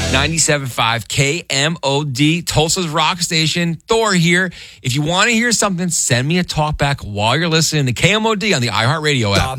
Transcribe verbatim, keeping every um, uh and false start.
ninety-seven point five K M O D, Tulsa's Rock Station. Thor here. If you want to hear something, send me a talk back while you're listening to K M O D on the iHeartRadio app.